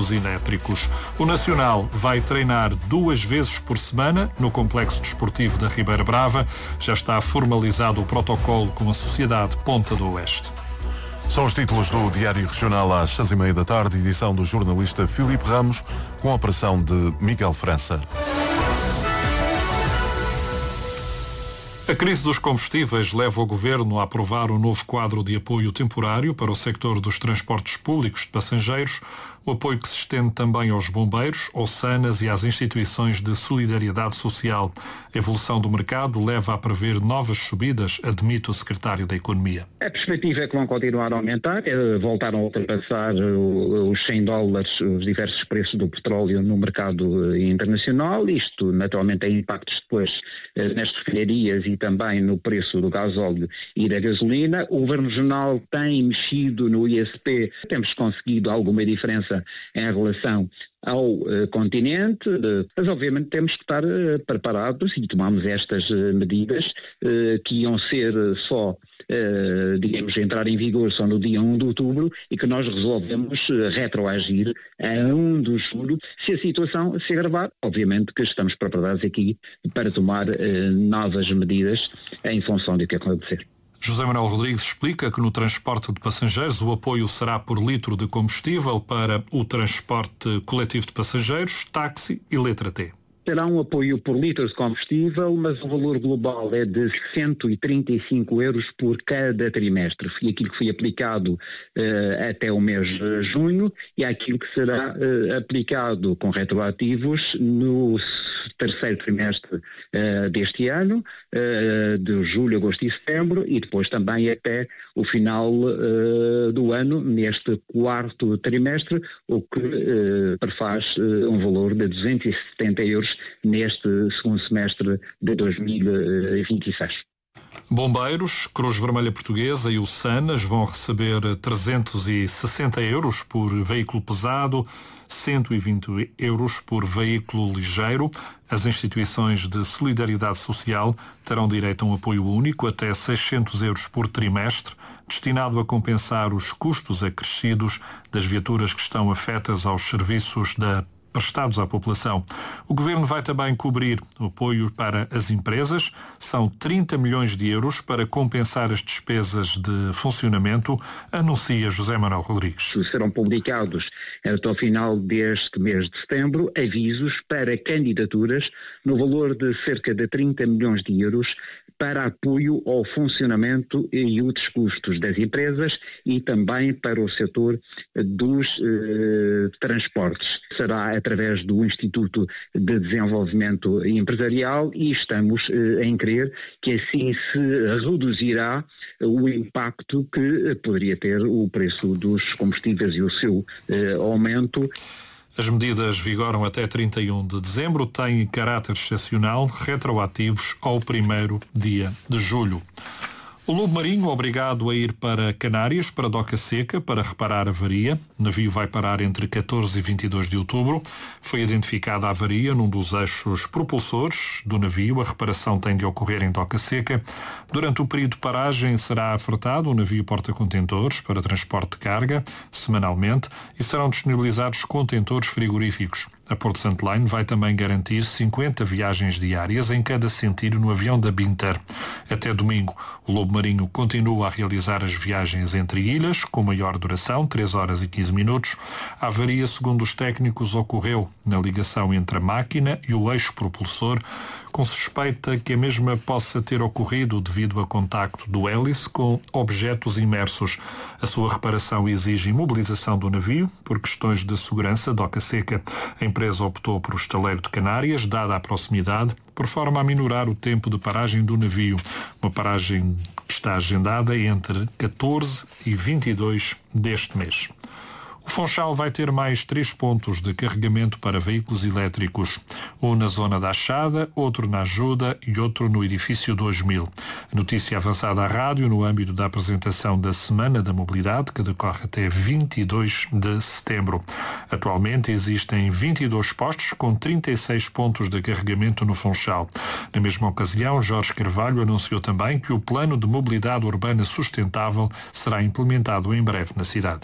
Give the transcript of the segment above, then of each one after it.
veículos elétricos. O Nacional vai treinar 2 vezes por semana no Complexo Desportivo da Ribeira Brava. Já está formalizado o protocolo com a Sociedade Ponta do Oeste. São os títulos do Diário Regional às 6:30 da tarde, edição do jornalista Filipe Ramos, com a operação de Miguel França. A crise dos combustíveis leva o Governo a aprovar um novo quadro de apoio temporário para o sector dos transportes públicos de passageiros, o apoio que se estende também aos bombeiros, aos SANAs e às instituições de solidariedade social. A evolução do mercado leva a prever novas subidas, admite o Secretário da Economia. A perspectiva é que vão continuar a aumentar, voltaram a ultrapassar os $100, os diversos preços do petróleo no mercado internacional. Isto naturalmente tem impactos depois nas refinarias e também no preço do gasóleo e da gasolina. O Governo Regional tem mexido no ISP, temos conseguido alguma diferença em relação ao continente, mas obviamente temos que estar preparados e tomamos estas medidas que iam ser só, entrar em vigor só no dia 1 de outubro e que nós resolvemos retroagir a 1 de julho. Se a situação se agravar, obviamente que estamos preparados aqui para tomar novas medidas em função do que acontecer. José Manuel Rodrigues explica que no transporte de passageiros o apoio será por litro de combustível para o transporte coletivo de passageiros, táxi e letra T. Terá um apoio por litro de combustível, mas o valor global é de €135 por cada trimestre. Foi aquilo que foi aplicado até o mês de junho e é aquilo que será aplicado com retroativos no terceiro trimestre deste ano, de julho, agosto e setembro, e depois também até o final do ano, neste quarto trimestre, o que prefaz um valor de €270 neste segundo semestre de 2026. Bombeiros, Cruz Vermelha Portuguesa e o SANAS vão receber €360 por veículo pesado, €120 por veículo ligeiro. As instituições de solidariedade social terão direito a um apoio único até €600 por trimestre, destinado a compensar os custos acrescidos das viaturas que estão afetas aos serviços prestados à população. O Governo vai também cobrir o apoio para as empresas. São €30 milhões para compensar as despesas de funcionamento, anuncia José Manuel Rodrigues. Serão publicados até ao final deste mês de setembro avisos para candidaturas no valor de cerca de €30 milhões para apoio ao funcionamento e outros custos das empresas e também para o setor dos transportes. Será através do Instituto de Desenvolvimento Empresarial e estamos em crer que assim se reduzirá o impacto que poderia ter o preço dos combustíveis e o seu aumento. As medidas vigoram até 31 de dezembro, têm caráter excepcional, retroativos ao 1º dia de julho. O Lobo Marinho obrigado a ir para Canárias, para Doca Seca, para reparar a avaria. O navio vai parar entre 14 e 22 de outubro. Foi identificada a avaria num dos eixos propulsores do navio. A reparação tem de ocorrer em Doca Seca. Durante o período de paragem será ofertado um navio porta-contentores para transporte de carga, semanalmente, e serão disponibilizados contentores frigoríficos. A Porto Santo Line vai também garantir 50 viagens diárias em cada sentido no avião da Binter. Até domingo, o Lobo Marinho continua a realizar as viagens entre ilhas, com maior duração, 3 horas e 15 minutos. A avaria, segundo os técnicos, ocorreu na ligação entre a máquina e o eixo propulsor, com suspeita que a mesma possa ter ocorrido devido a contacto do hélice com objetos imersos. A sua reparação exige imobilização do navio por questões de segurança. Doca Seca. A empresa optou por o estaleiro de Canárias, dada a proximidade, por forma a minorar o tempo de paragem do navio. Uma paragem que está agendada entre 14 e 22 deste mês. O Funchal vai ter mais 3 pontos de carregamento para veículos elétricos. Um na zona da Achada, outro na Ajuda e outro no edifício 2000. A notícia avançada à rádio no âmbito da apresentação da Semana da Mobilidade, que decorre até 22 de setembro. Atualmente existem 22 postos com 36 pontos de carregamento no Funchal. Na mesma ocasião, Jorge Carvalho anunciou também que o Plano de Mobilidade Urbana Sustentável será implementado em breve na cidade.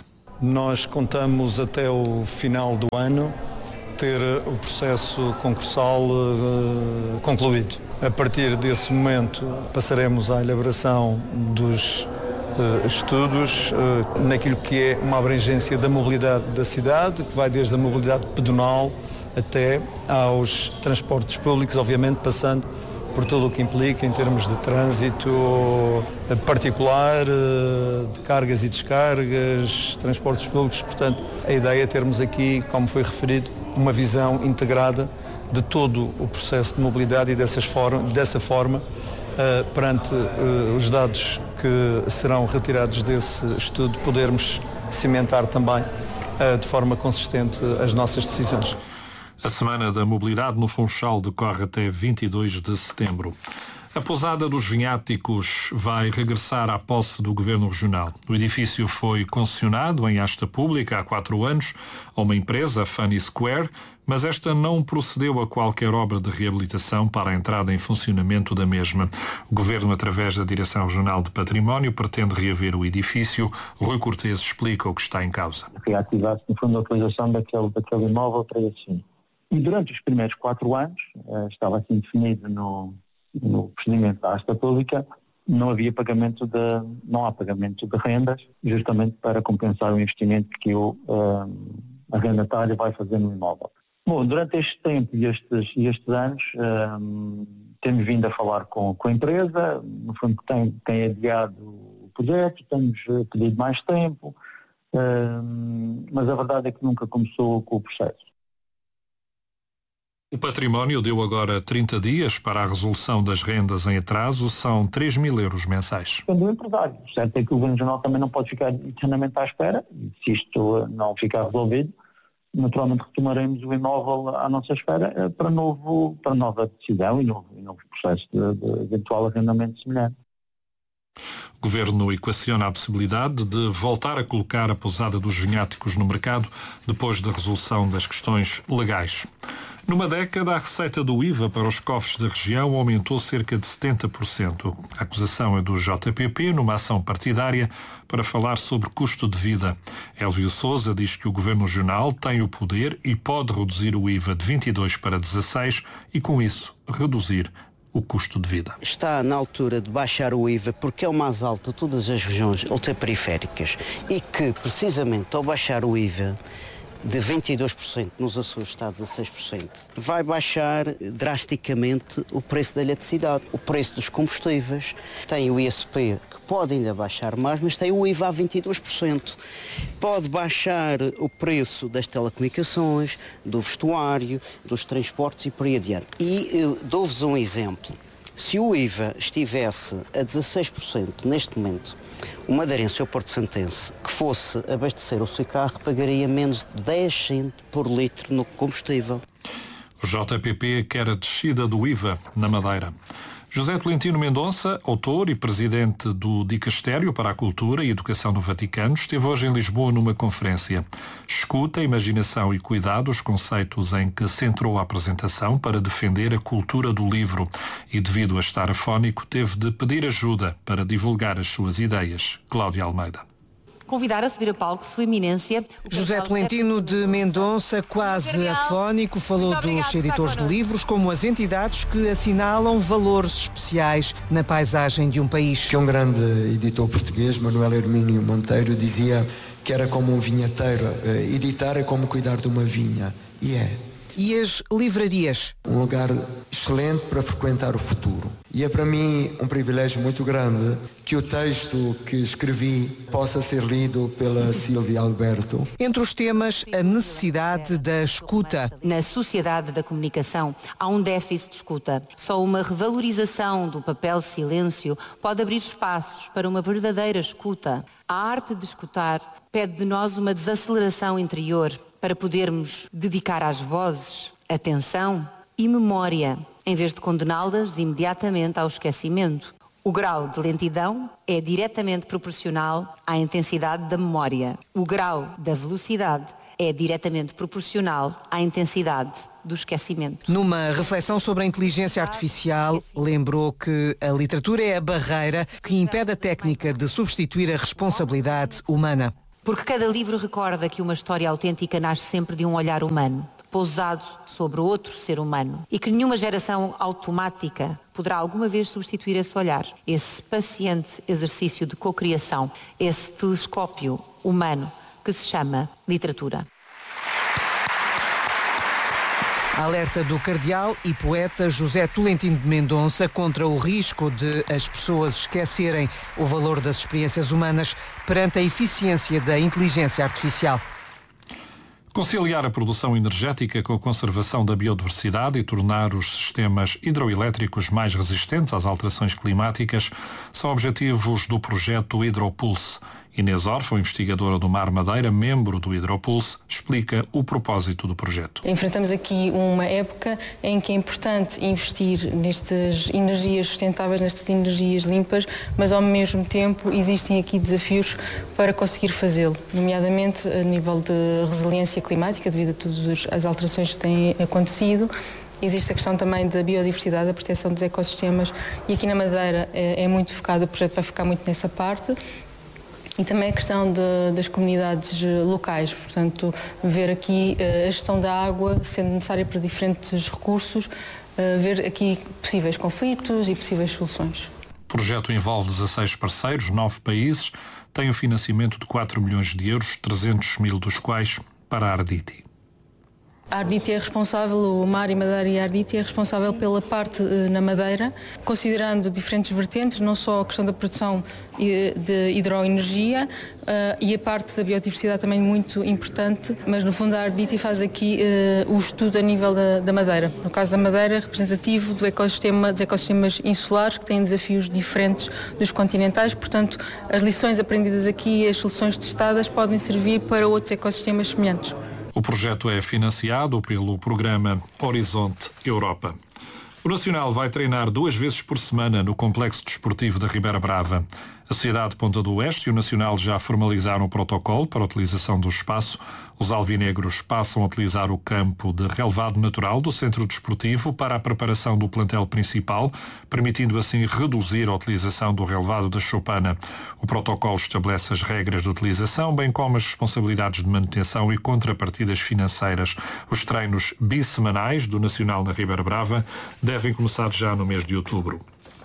Nós contamos até o final do ano ter o processo concursal concluído. A partir desse momento passaremos à elaboração dos estudos naquilo que é uma abrangência da mobilidade da cidade, que vai desde a mobilidade pedonal até aos transportes públicos, obviamente passando por tudo o que implica em termos de trânsito particular, de cargas e descargas, transportes públicos. Portanto, a ideia é termos aqui, como foi referido, uma visão integrada de todo o processo de mobilidade e dessa forma, perante os dados que serão retirados desse estudo, podermos cimentar também de forma consistente as nossas decisões. A Semana da Mobilidade no Funchal decorre até 22 de setembro. A pousada dos Vinháticos vai regressar à posse do Governo Regional. O edifício foi concessionado em asta pública há 4 anos a uma empresa, Funny Square, mas esta não procedeu a qualquer obra de reabilitação para a entrada em funcionamento da mesma. O Governo, através da Direção Regional de Património, pretende reaver o edifício. Rui Cortês explica o que está em causa. Reativar-se, no fundo, a utilização daquele imóvel para esse fim. E durante os primeiros 4 anos, estava assim definido no procedimento da asta pública, não há pagamento de rendas, justamente para compensar o investimento que o arrendatário vai fazer no imóvel. Bom, durante este tempo e estes anos, temos vindo a falar com a empresa, no fundo tem adiado o projeto, temos pedido mais tempo, mas a verdade é que nunca começou com o processo. O Património deu agora 30 dias para a resolução das rendas em atraso, são 3.000 euros mensais. Depende do empresário. O certo é que o Governo Regional também não pode ficar eternamente à espera. Se isto não ficar resolvido, naturalmente retomaremos o imóvel à nossa espera para nova decisão e novo processo de eventual arrendamento semelhante. O Governo equaciona a possibilidade de voltar a colocar a pousada dos Vinháticos no mercado depois da resolução das questões legais. Numa década, a receita do IVA para os cofres da região aumentou cerca de 70%. A acusação é do JPP numa ação partidária para falar sobre custo de vida. Elvio Sousa diz que o Governo Regional tem o poder e pode reduzir o IVA de 22 para 16 e, com isso, reduzir o custo de vida. Está na altura de baixar o IVA porque é o mais alto de todas as regiões ultraperiféricas e que, precisamente, ao baixar o IVA de 22%, nos Açores está a 16%, vai baixar drasticamente o preço da eletricidade, o preço dos combustíveis, tem o ISP que pode ainda baixar mais, mas tem o IVA a 22%. Pode baixar o preço das telecomunicações, do vestuário, dos transportes e por aí adiante. E dou-vos um exemplo. Se o IVA estivesse a 16% neste momento, o madeirense ou porto-santense que fosse abastecer o seu carro pagaria menos de 10 cêntimos por litro no combustível. O JPP quer a descida do IVA na Madeira. José Tolentino Mendonça, autor e presidente do Dicastério para a Cultura e Educação do Vaticano, esteve hoje em Lisboa numa conferência. Escuta, imaginação e cuidado, os conceitos em que centrou a apresentação para defender a cultura do livro e, devido a estar afónico, teve de pedir ajuda para divulgar as suas ideias. Cláudia Almeida. Convidar a subir a palco Sua Eminência José Tolentino de Mendonça, quase afónico, falou dos editores de livros como as entidades que assinalam valores especiais na paisagem de um país. Que um grande editor português, Manuel Hermínio Monteiro, dizia que era como um vinheteiro, editar é como cuidar de uma vinha, e é. E as livrarias? Um lugar excelente para frequentar o futuro. E é para mim um privilégio muito grande que o texto que escrevi possa ser lido pela Sílvia Alberto. Entre os temas, a necessidade da escuta. Na sociedade da comunicação há um déficit de escuta. Só uma revalorização do papel silêncio pode abrir espaços para uma verdadeira escuta. A arte de escutar pede de nós uma desaceleração interior para podermos dedicar às vozes atenção e memória, em vez de condená-las imediatamente ao esquecimento. O grau de lentidão é diretamente proporcional à intensidade da memória. O grau da velocidade é diretamente proporcional à intensidade do esquecimento. Numa reflexão sobre a inteligência artificial, lembrou que a literatura é a barreira que impede a técnica de substituir a responsabilidade humana. Porque cada livro recorda que uma história autêntica nasce sempre de um olhar humano, pousado sobre outro ser humano, e que nenhuma geração automática poderá alguma vez substituir esse olhar, esse paciente exercício de cocriação, esse telescópio humano que se chama literatura. Alerta do cardeal e poeta José Tolentino de Mendonça contra o risco de as pessoas esquecerem o valor das experiências humanas perante a eficiência da inteligência artificial. Conciliar a produção energética com a conservação da biodiversidade e tornar os sistemas hidroelétricos mais resistentes às alterações climáticas são objetivos do projeto Hidropulse. Inês Orfa, investigadora do Mar Madeira, membro do Hidropulse, explica o propósito do projeto. Enfrentamos aqui uma época em que é importante investir nestas energias sustentáveis, nestas energias limpas, mas ao mesmo tempo existem aqui desafios para conseguir fazê-lo, nomeadamente a nível de resiliência climática, devido a todas as alterações que têm acontecido. Existe a questão também da biodiversidade, da proteção dos ecossistemas, e aqui na Madeira é muito focado, o projeto vai ficar muito nessa parte. E também a questão das comunidades locais, portanto, ver aqui a gestão da água sendo necessária para diferentes recursos, ver aqui possíveis conflitos e possíveis soluções. O projeto envolve 16 parceiros, 9 países, tem o financiamento de 4 milhões de euros, 300 mil dos quais para a Arditi. A Arditi é responsável, o Mar e Madeira e a Arditi é responsável pela parte na Madeira, considerando diferentes vertentes, não só a questão da produção de hidroenergia e a parte da biodiversidade também muito importante, mas no fundo a Arditi faz aqui o estudo a nível da Madeira. No caso da Madeira, representativo do ecossistema, dos ecossistemas insulares, que têm desafios diferentes dos continentais, portanto as lições aprendidas aqui e as soluções testadas podem servir para outros ecossistemas semelhantes. O projeto é financiado pelo programa Horizonte Europa. O Nacional vai treinar 2 vezes por semana no Complexo Desportivo da Ribeira Brava. A Sociedade de Ponta do Oeste e o Nacional já formalizaram o protocolo para a utilização do espaço. Os alvinegros passam a utilizar o campo de relevado natural do Centro Desportivo para a preparação do plantel principal, permitindo assim reduzir a utilização do relevado da Choupana. O protocolo estabelece as regras de utilização, bem como as responsabilidades de manutenção e contrapartidas financeiras. Os treinos bissemanais do Nacional na Ribeira Brava devem começar já no mês de outubro.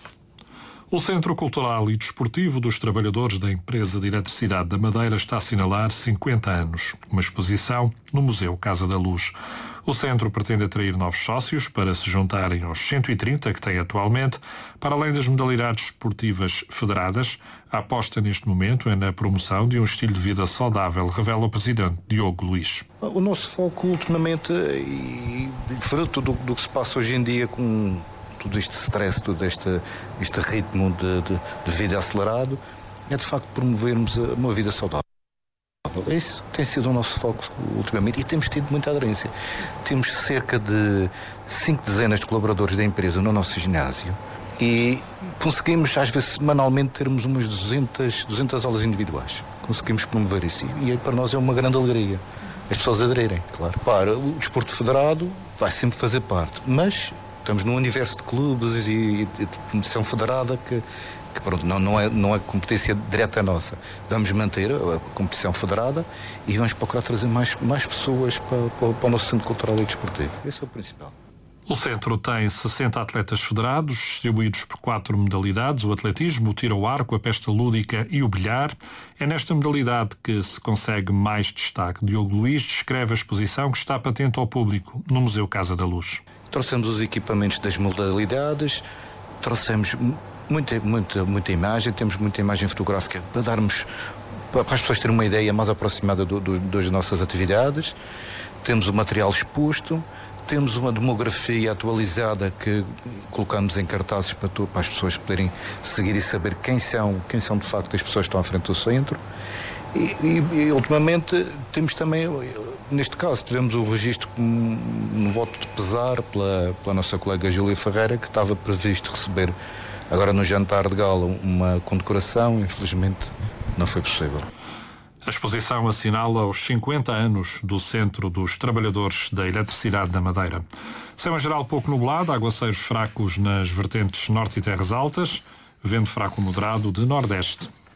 O Centro Cultural e Desportivo dos Trabalhadores da Empresa de Eletricidade da Madeira está a assinalar 50 anos. Uma exposição no Museu Casa da Luz. O centro pretende atrair novos sócios para se juntarem aos 130 que tem atualmente. Para além das modalidades esportivas federadas, a aposta neste momento é na promoção de um estilo de vida saudável, revela o presidente Diogo Luís. O nosso foco ultimamente, e fruto do que se passa hoje em dia com todo este stress, todo este ritmo de vida acelerado, é de facto promovermos uma vida saudável. Esse tem sido o nosso foco ultimamente e temos tido muita aderência. Temos cerca de 5 dezenas de colaboradores da empresa no nosso ginásio e conseguimos, às vezes, semanalmente, termos umas 200 aulas individuais. Conseguimos promover isso e para nós é uma grande alegria as pessoas aderirem, claro. Para o desporto federado vai sempre fazer parte, mas estamos num universo de clubes e de competição federada que pronto, não é competência direta nossa. Vamos manter a competição federada e vamos procurar trazer mais pessoas para o nosso centro cultural e desportivo. Esse é o principal. O centro tem 60 atletas federados, distribuídos por 4 modalidades: o atletismo, o tiro ao arco, a pesca lúdica e o bilhar. É nesta modalidade que se consegue mais destaque. Diogo Luís descreve a exposição que está patente ao público no Museu Casa da Luz. Trouxemos os equipamentos das modalidades, trouxemos muita imagem, temos muita imagem fotográfica para as pessoas terem uma ideia mais aproximada das nossas atividades. Temos o material exposto, temos uma demografia atualizada que colocamos em cartazes para as pessoas poderem seguir e saber quem são de facto as pessoas que estão à frente do centro. E ultimamente temos também, neste caso, tivemos o registro no voto de pesar pela nossa colega Júlia Ferreira, que estava previsto receber agora no jantar de gala uma condecoração. Infelizmente não foi possível. A exposição assinala os 50 anos do Centro dos Trabalhadores da Eletricidade da Madeira. Céu em geral pouco nublado, aguaceiros fracos nas vertentes norte e terras altas, vento fraco moderado de nordeste.